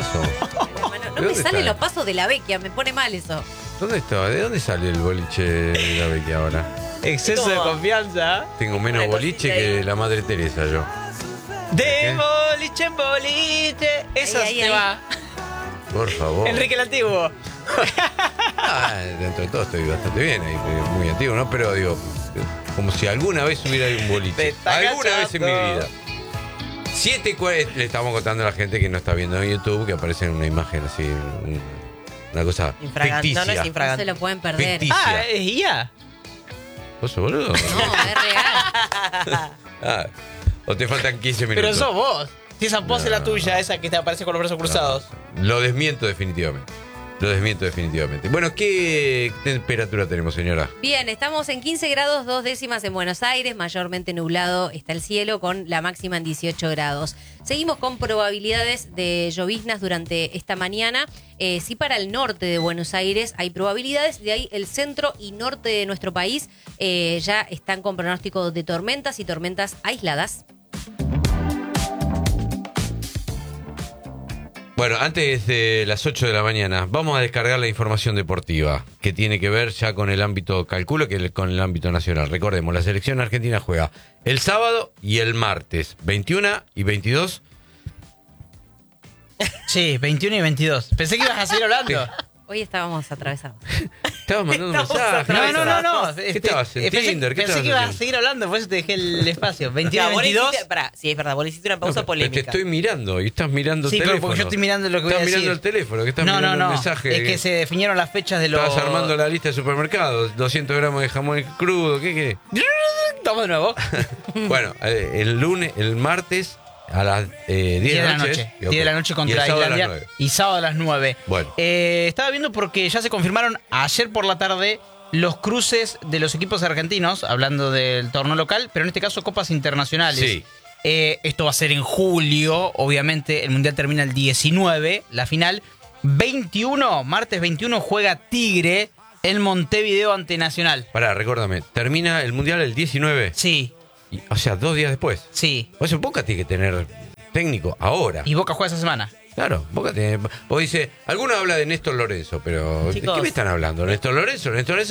paso. No me salen los pasos de la Vecchia, me pone mal eso. ¿Dónde está? ¿De dónde sale el boliche de la Vecchia ahora? Exceso de confianza. Tengo menos Una boliche cosita que ahí. la madre Teresa yo. De ¿Qué? boliche en boliche. Eso Ahí, se ahí. va. Por favor. Enrique el Antiguo. Dentro de todo estoy bastante bien ahí, muy antiguo, ¿no? Pero digo, como si alguna vez hubiera un Te boliche. está Alguna vez en mi cachando. vida. 7:40, le estamos contando a la gente que no está viendo en YouTube, que aparece en una imagen así, una cosa Infragante. ficticia. No es No infragante. se lo pueden perder. Ficticia. Ah, es IA. ¿Vos sos boludo? No, es real. Ah, o te faltan 15 minutos. Pero sos vos. Si esa pose es la No. tuya, esa que te aparece con los brazos cruzados. Lo desmiento definitivamente. Bueno, ¿qué temperatura tenemos, señora? Bien, estamos en 15 grados 2 décimas en Buenos Aires, mayormente nublado está el cielo con la máxima en 18 grados. Seguimos con probabilidades de lloviznas durante esta mañana. Sí, para el norte de Buenos Aires hay probabilidades, de ahí el centro y norte de nuestro país ya están con pronóstico de tormentas y tormentas aisladas. Bueno, antes de las 8 de la mañana, vamos a descargar la información deportiva que tiene que ver ya con el ámbito, calculo que con el ámbito nacional. Recordemos, la selección argentina juega el sábado y el martes, 21 y 22. Sí, 21 y 22. Pensé que ibas a seguir hablando. Hoy estábamos atravesados. Estabas mandando un Estamos mensaje. No. ¿Qué estabas en Tinder? ¿Qué Pensé estabas que ibas a haciendo? seguir hablando, por eso te dejé el espacio. 21 y Vos le 22. hiciste- pará, sí, es verdad, vos le hiciste una No, pausa pero polémica. te estoy mirando y estás mirando Sí, el pero teléfono. porque yo estoy mirando lo que voy a Estás decir. mirando el teléfono, que estás No, mirando no. el mensaje. Es que se definieron las fechas de los. Estabas armando la lista de supermercados, 200 gramos de jamón crudo, ¿qué querés? Vamos de nuevo. Bueno, el martes a las 10 de la noche. 10 de la noche Y contra el sábado a las Islandia. 9. Y sábado a las 9. Bueno. Estaba viendo porque ya se confirmaron ayer por la tarde los cruces de los equipos argentinos, hablando del torneo local, pero en este caso copas internacionales. Sí. Esto va a ser en julio, obviamente el Mundial termina el 19, la final. 21, martes 21 juega Tigre en Montevideo ante Nacional. Pará, recuérdame, termina el Mundial el 19. Sí, O sea, 2 días después. sí. O sea, Boca tiene que tener técnico ahora. Y Boca juega esa semana. Claro, Boca tiene... Vos dice, alguno habla de Néstor Lorenzo, pero ¿de Chicos. qué me están hablando? ¿Néstor Lorenzo?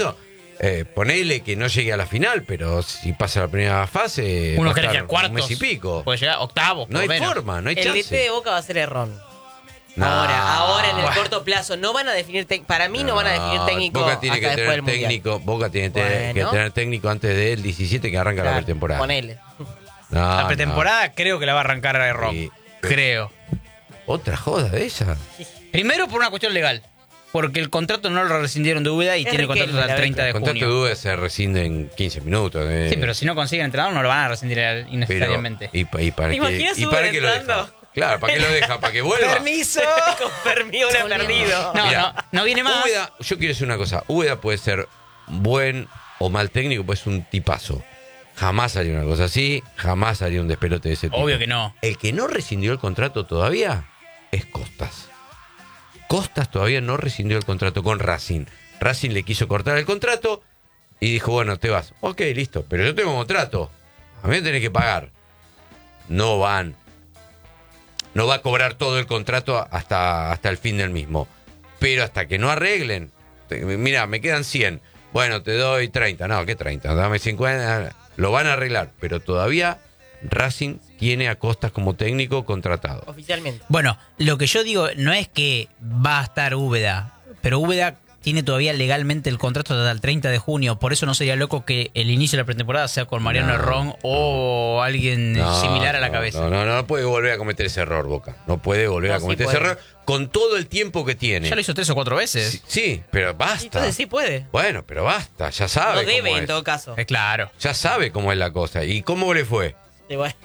Ponele que no llegue a la final, pero si pasa la primera fase, Uno va a cree que estar a cuartos. un mes y pico. Puede llegar a octavos, No por hay lo menos. forma, no hay El DT chance. de Boca va a ser Errón. No. Ahora en el Bueno. corto plazo. No van a definir para mí no van a definir técnico Boca tiene hasta que después del tener Mundial. técnico, Boca tiene que Bueno. tener técnico antes del 17 que arranca la Claro, pretemporada. Ponele. No, La pretemporada creo que la va a arrancar a Ron. Sí. Creo. no. Otra joda de esa. Primero por una cuestión legal. Porque el contrato no lo rescindieron de Úbeda y Es tiene Riquelme, contrato hasta la el 30 de El contrato de junio. duda se rescinde en 15 minutos. Sí, pero si no consiguen entrenador no lo van a rescindir Pero, innecesariamente. ¿Y para ¿Te qué, imaginas y para Uber qué lo deja? entrando? Claro, ¿para qué lo deja? ¿Para que vuelva? ¡Permiso! Con permiso, le he perdido. No, Mirá, no viene más. Úbeda, yo quiero decir una cosa. Úbeda puede ser buen o mal técnico, pues es un tipazo. Jamás haría una cosa así, jamás haría un despelote de ese tipo. Obvio que no. El que no rescindió el contrato todavía es Costas. Costas todavía no rescindió el contrato con Racing. Racing le quiso cortar el contrato y dijo, bueno, te vas. Ok, listo, pero yo tengo contrato. A mí me tenés que pagar. No van. No va a cobrar todo el contrato hasta el fin del mismo. Pero hasta que no arreglen. Mira, me quedan 100. Bueno, te doy 30. No, ¿qué 30? Dame 50. Lo van a arreglar. Pero todavía Racing tiene a Costas como técnico contratado. Oficialmente. Bueno, lo que yo digo no es que va a estar Úbeda, pero Úbeda tiene todavía legalmente el contrato hasta el 30 de junio. Por eso no sería loco que el inicio de la pretemporada sea con Mariano No. Herrón o alguien similar a la cabeza. No puede volver a cometer ese error, Boca. No puede volver No, a sí cometer puede. ese error con todo el tiempo que tiene. Ya lo hizo 3 o 4 veces. Sí, sí, pero basta. Entonces sí puede. Bueno, pero basta, ya sabe No cómo debe en es. todo caso. Claro. Ya sabe cómo es la cosa. ¿Y cómo le fue? Sí, bueno.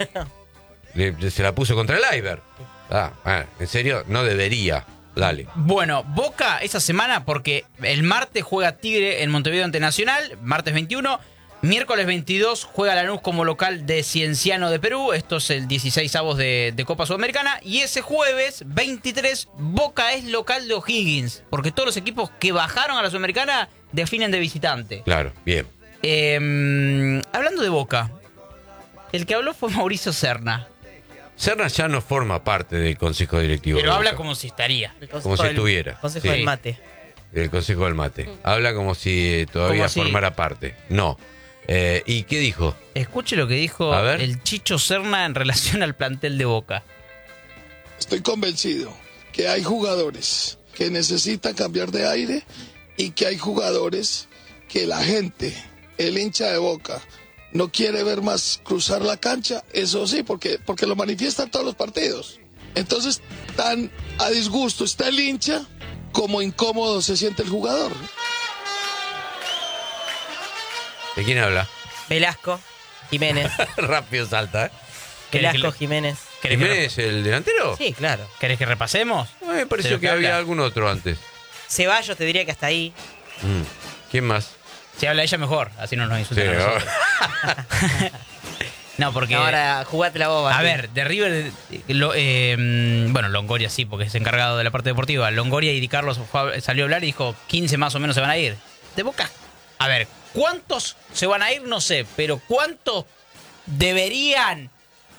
Se la puso contra el Iber. Bueno, en serio, no debería. Dale. Bueno, Boca esa semana, porque el martes juega Tigre en Montevideo ante Nacional, martes 21. Miércoles 22 juega Lanús como local de Cienciano de Perú. Esto es el 16avos de Copa Sudamericana. Y ese jueves 23 Boca es local de O'Higgins. Porque todos los equipos que bajaron a la Sudamericana definen de visitante. Claro, bien. Hablando de Boca, el que habló fue Mauricio Serna. Serna ya no forma parte del consejo directivo. Pero de habla Boca. como si estaría. Como si estuviera. Consejo Sí. del mate. Del consejo del mate. Habla como si todavía Como si- formara parte. No. ¿Y qué dijo? Escuche lo que dijo A ver. el Chicho Serna en relación al plantel de Boca. Estoy convencido que hay jugadores que necesitan cambiar de aire y que hay jugadores que la gente, el hincha de Boca, no quiere ver más cruzar la cancha, eso sí, porque lo manifiestan todos los partidos. Entonces, tan a disgusto está el hincha como incómodo se siente el jugador. ¿De quién habla? Velasco, Jiménez. Rápido salta, ¿eh? ¿Querés que Velasco, le- Jiménez. ¿Querés que, ¿Jiménez el delantero? Sí, claro. ¿Querés que repasemos? Me pareció ¿De lo que que había habla? algún otro antes. Ceballos te diría que hasta ahí. ¿Quién más? Si habla ella mejor, así no nos Sí, insultan a nosotros. No, porque... Ahora jugate la boba. A ver, de River, bueno, Longoria sí, porque es encargado de la parte deportiva. Longoria y Di Carlos salió a hablar y dijo 15 más o menos se van a ir. De Boca. A ver, ¿cuántos se van a ir? No sé, pero ¿cuántos deberían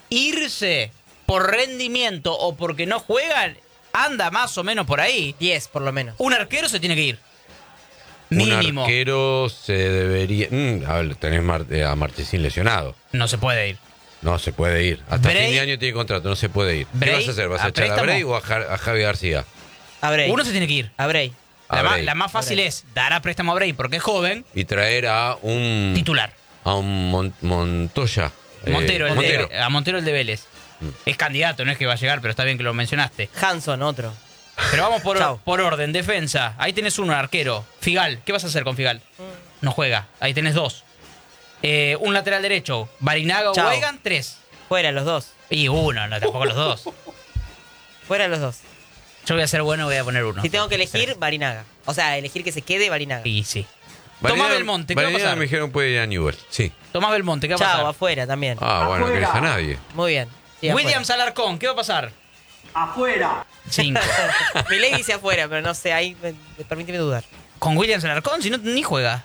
irse por rendimiento o porque no juegan? Anda más o menos por ahí. 10 por lo menos. Un arquero se tiene que ir. Un Mínimo. arquero se debería... a ver, tenés a Marchesín lesionado. No se puede ir. No se puede ir. Hasta Bray- fin de año tiene contrato, no se puede ir. ¿Qué Bray, vas a hacer? ¿Vas a ¿a echar a préstamo? Bray o a Javi García? A Bray. Uno se tiene que ir. A Bray. A Bray. La más fácil es dar a préstamo a Bray porque es joven, Y traer a un... titular. A un Montoya. Montero, Montero. a Montero el de Vélez. Es candidato, no es que va a llegar, pero está bien que lo mencionaste. Hanson, otro. Pero vamos Chau. por orden, defensa. Ahí tenés uno, arquero. Figal, ¿qué vas a hacer con Figal? No juega. Ahí tenés dos. Un lateral derecho, Barinaga o Chau. Weigand, 3. Fuera los dos. Y uno, no, tampoco los dos. Fuera los dos. Yo voy a ser bueno, voy a poner uno. Si tengo que elegir, Barinaga. O sea, elegir que se quede Barinaga. Y sí. Barinaga- Tomás Belmonte, ¿qué va a Barinaga pasar? me dijeron puede ir a Newell. Sí. Tomás Belmonte, ¿qué va a Chao, pasar? afuera también. Ah, bueno, no querés a nadie. Muy bien. Sí, Williams Alarcón, ¿qué va a pasar? Afuera. 5. afuera. Milei dice afuera, pero no sé, ahí permíteme dudar. Con Williams Alarcón, si no, ni juega.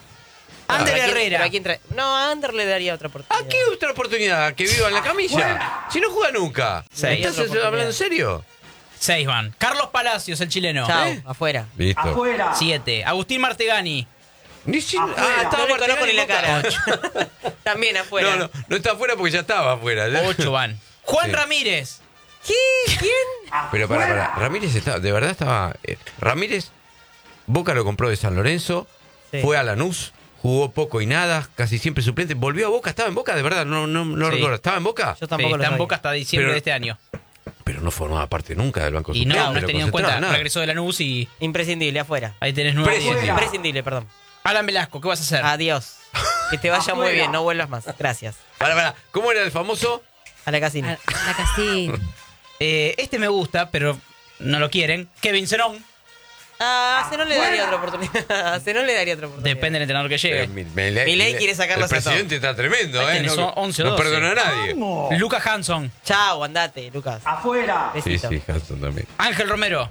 Ander ¿Pero a quién- Herrera. pero a quién trae? No, a Ander le daría otra oportunidad. ¿A qué otra oportunidad? ¿Que viva en la camilla? Si no juega nunca. Sí, hay ¿Estás otra oportunidad. hablando en serio? 6 van. Carlos Palacios, el chileno. Chao, afuera. Listo. Afuera. 7. Agustín Martegani. Ni si- Afuera. estaba No le conozco Martegani ni la en Boca. cara. También afuera. No está afuera porque ya estaba afuera. 8 van. Juan Sí. Ramírez. ¿Qué? ¿Quién? Pero para, Ramírez estaba, de verdad estaba... Ramírez, Boca lo compró de San Lorenzo, Sí. fue a Lanús, jugó poco y nada, casi siempre suplente, volvió a Boca, estaba en Boca, de verdad, no Sí. recuerdo, ¿estaba en Boca? Yo tampoco lo Está en sabía. Boca hasta diciembre Pero- de este año. Pero no formaba parte nunca del banco Y no, suplente, no es lo tenido en concentraba, cuenta. nada. Regresó de Lanús y Imprescindible, afuera. ahí tenés 9. Prescindible. Imprescindible, perdón. Alan Velasco, ¿qué vas a hacer? Adiós. Que te vaya muy Afuera. bien, no vuelvas más. Gracias. Para, ¿cómo era el famoso? A la casina. A la casina. Este me gusta, pero no lo quieren. Kevin Zenón. Ah, a Zenón le daría otra oportunidad. A Zenón le daría otra oportunidad. Depende del entrenador que llegue. Milei quiere sacarlos El a todos. presidente está tremendo, Ahí ¿eh? tenés No, 11 o no 12. perdona a nadie. Vamos. Lucas Hanson. Chao, andate, Lucas. Afuera. Sí, Besito. sí, Hanson también. Ángel Romero.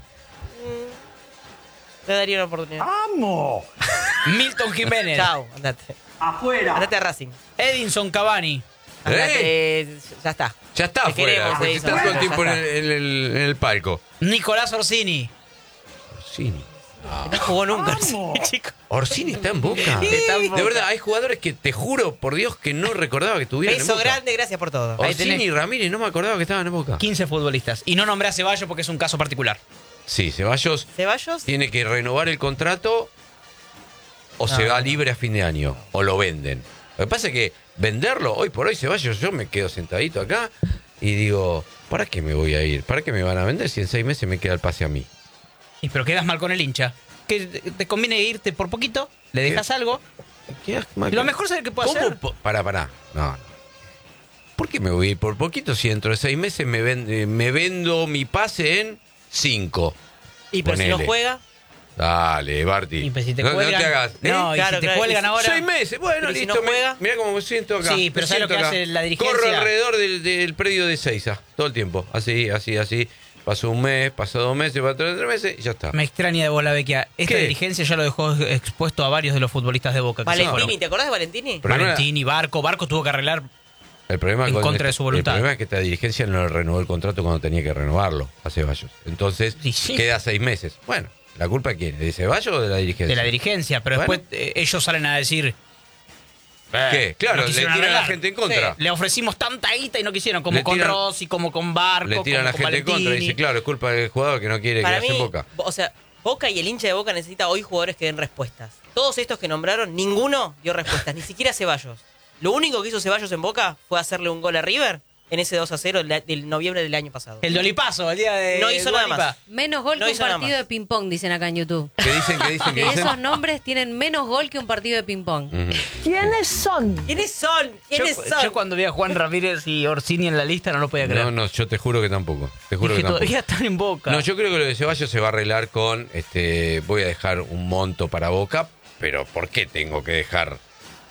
Le daría una oportunidad. Vamos. Milton Jiménez. Chao, andate. Afuera. Andate a Racing. Edinson Cavani. Andate, ya está. Ya está Te afuera, queremos, porque Edison, está todo el ya tiempo en está. el palco. Nicolás Orsini. Orsini. No jugó nunca, Vamos. chico. Orsini está en Boca. Está en Boca. De verdad, hay jugadores que te juro, por Dios, que no recordaba que estuvieran en Beso Boca. grande, gracias por todo. Ahí Orsini tenés. y Ramírez, no me acordaba que estaban en Boca. 15 futbolistas. Y no nombré a Ceballos porque es un caso particular. Sí, Ceballos ¿Ceballos? tiene que renovar el contrato o se va libre a fin de año, o lo venden. Lo que pasa es que venderlo, hoy por hoy Ceballos, yo me quedo sentadito acá y digo, ¿para qué me voy a ir? ¿Para qué me van a vender si en 6 meses me queda el pase a mí? Y pero quedas mal con el hincha. Que te conviene irte por poquito, le dejas algo. Lo mejor es saber qué puede hacer. Pará. No. ¿Por qué me voy a ir por poquito si dentro de 6 meses me vendo mi pase en 5? Y pero si no Ponele. juega, Dale, Barty. Y pues si te no cuelgan, te hagas. No, y Claro, si te claro, cuelgan y- ahora. 6 meses, bueno, Pero si listo. no juega. Mira cómo me siento acá. Sí, pero me ¿sabes lo siento que acá. hace la dirigencia? Corro alrededor del predio de Seiza todo el tiempo. Así. Pasó un mes, pasó 2 meses, pasó 3 meses y ya está. Me extraña de Bola Vecchia. Esta ¿Qué? dirigencia ya lo dejó expuesto a varios de los futbolistas de Boca. que se Valentini, fueron. ¿te acordás de Valentini? Pero no era- Valentini, Barco tuvo que arreglar El problema en contra de su voluntad. El problema es que esta dirigencia no le renovó el contrato cuando tenía que renovarlo a Ceballos. Entonces, Sí. queda 6 meses. Bueno, ¿la culpa de quién? ¿De Ceballos o de la dirigencia? De la dirigencia, pero Bueno. después ellos salen a decir... ¿Qué? Claro, no le quisieron tiran a la arreglar. gente en contra. Le ofrecimos tanta guita y no quisieron, como Le con tiran- Rossi, como con Barco, Le tiran a la como con gente en contra. Valentini. Dice, claro, es culpa del jugador que no quiere Para quedarse mí, en Boca. o sea, Boca y el hincha de Boca necesita hoy jugadores que den respuestas. Todos estos que nombraron, ninguno dio respuestas, ni siquiera Ceballos. Lo único que hizo Ceballos en Boca fue hacerle un gol a River en ese 2-0 del noviembre del año pasado. El Dolipazo, el día de... No hizo Dua nada Lipa. más. Menos gol No que un hizo nada partido más. de ping-pong, dicen acá en YouTube. ¿Qué dicen? ¿Qué dicen? ¿Qué Que dicen? esos nombres tienen menos gol que un partido de ping-pong. Ujú. ¿Quiénes son? ¿Quiénes son? ¿Quiénes son? Yo cuando vi a Juan Ramírez y Orsini en la lista no lo podía creer. No, yo te juro que tampoco. Te juro Dije, que tampoco. todavía están en Boca. No, yo creo que lo de Ceballos se va a arreglar con, voy a dejar un monto para Boca, pero ¿por qué tengo que dejar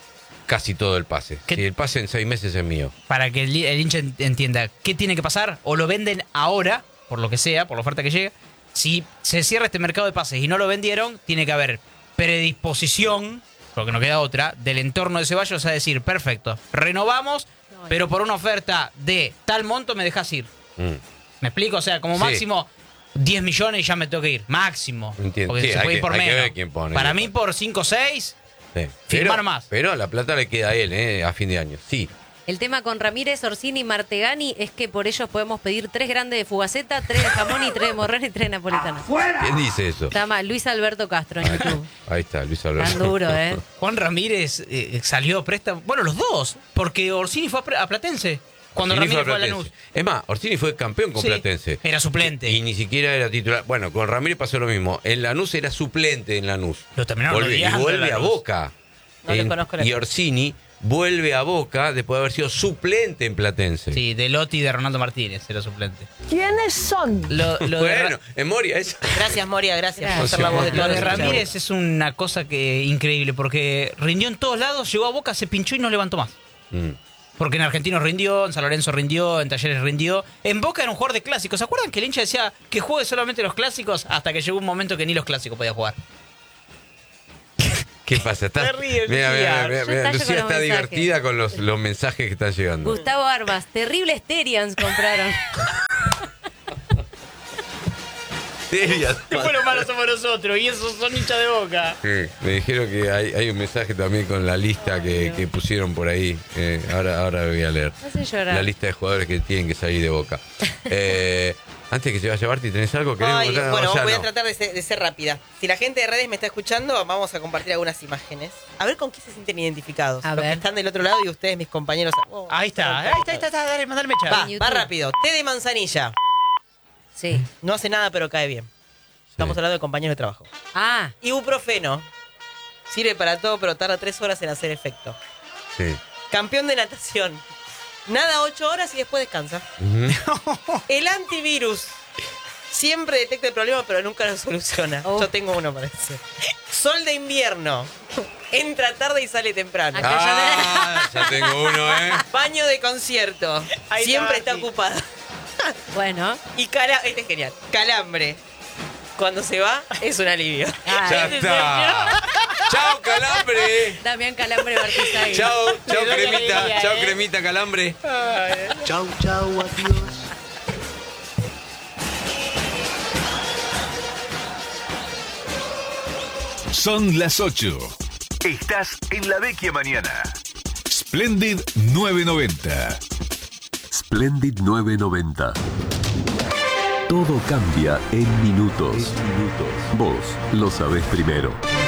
casi todo el pase? ¿Qué? Si el pase en 6 meses es mío. Para que el hincha entienda qué tiene que pasar, o lo venden ahora, por lo que sea, por la oferta que llegue. Si se cierra este mercado de pases y no lo vendieron, tiene que haber predisposición, porque no queda otra, del entorno de Ceballos a decir, perfecto, renovamos, pero por una oferta de tal monto me dejas ir. Mm. ¿Me explico? O sea, como Sí. máximo 10 millones y ya me tengo que ir. Máximo. Entiendo. Porque Sí, se hay puede ir que- por hay que menos. ver quién pone. Para mí por 5 o 6... Sí. Firmar más. Pero la plata le queda a él, a fin de año. Sí. El tema con Ramírez, Orsini y Martegani es que por ellos podemos pedir 3 grandes de Fugaceta, 3 de jamón y 3 de morrón y 3 de napolitano. ¿Quién dice eso? Está mal, Luis Alberto Castro en YouTube. Ahí está, Luis Alberto. Tan duro, ¿eh? Juan Ramírez salió a préstamo. Bueno, los dos. Porque Orsini fue a Platense. Cuando Orsini Ramírez fue a Platense. Lanús. Es más, Orsini fue campeón con Sí, Platense. era suplente. Y ni siquiera era titular. Bueno, con Ramírez pasó lo mismo. En Lanús era suplente en Lanús. Lo terminaron Y odiando vuelve en a Lanús. Boca. No le conozco la y historia. Orsini vuelve a Boca después de haber sido suplente en Platense. Sí, de Lotti y de Ronaldo Martínez era suplente. ¿Quiénes son? Lo de Bueno, en Moria eso. Gracias, Moria, gracias por Gracias. ser la voz de Lo todos de los hinchas Ramírez es una cosa que increíble porque rindió en todos lados, llegó a Boca, se pinchó y no levantó más. Mm. Porque en Argentinos rindió, en San Lorenzo rindió, en Talleres rindió. En Boca era un jugador de clásicos. ¿Se acuerdan que el hincha decía que juegue solamente los clásicos? Hasta que llegó un momento que ni los clásicos podía jugar. ¿Qué pasa? Se ríe, Mira, Lucía. mira, Yo mira, estallo Lucía con los está mensajes. divertida con los mensajes que están llegando. Gustavo Arbas, terribles Terians compraron. Serias. Después los malos somos nosotros y esos son hinchas de Boca. Sí, me dijeron que hay un mensaje también con la lista que pusieron por ahí. Ahora voy a leer. Me hace llorar. La lista de jugadores que tienen que salir de Boca. Antes que se vaya Barty, ¿tenés algo? ¿Querés Ay, contar? bueno, O ya voy a no. tratar de ser rápida. Si la gente de redes me está escuchando, vamos a compartir algunas imágenes. A ver con qué se sienten identificados. A Los que ver. están del otro lado y ustedes, mis compañeros. Oh, Ahí está, dale, mandale mecha. Va, En YouTube. va rápido. Té de manzanilla. Sí. No hace nada, pero cae bien. Estamos hablando de compañeros de trabajo. Ah, Ibuprofeno. Sirve para todo, pero tarda 3 horas en hacer efecto. Sí. Campeón de natación. Nada 8 horas y después descansa. Ujú. El antivirus. Siempre detecta el problema, pero nunca lo soluciona. Oh. Yo tengo uno para ese. Sol de invierno. Entra tarde y sale temprano. Acá Ya tengo uno, Baño de concierto. Ahí Siempre está, está sí. ocupada. bueno. Y este es genial. Calambre. Cuando se va, es un alivio. Ah, Ya ese está. ¡Chao, Calambre! Damián Calambre Bartizagui. ¡Chao, chao, Le doy cremita! alegría, ¡Chao, ¿eh? cremita, Calambre! Chau, chau, adiós. Son las 8. Estás en la vecchia mañana. Splendid 990. Splendid 990. Todo cambia en minutos. Vos lo sabés primero.